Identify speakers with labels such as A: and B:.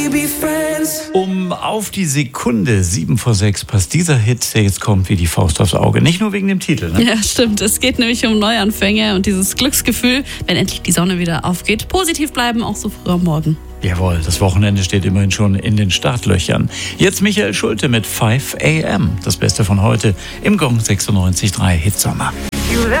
A: Auf die Sekunde 7:06 passt dieser Hit, der jetzt kommt, wie die Faust aufs Auge. Nicht nur wegen dem Titel, ne?
B: Ja, stimmt. Es geht nämlich um Neuanfänge und dieses Glücksgefühl, wenn endlich die Sonne wieder aufgeht. Positiv bleiben, auch so früh am Morgen.
A: Jawohl, das Wochenende steht immerhin schon in den Startlöchern. Jetzt Michael Schulte mit 5 AM. Das Beste von heute im Gong 96.3 Hitsommer.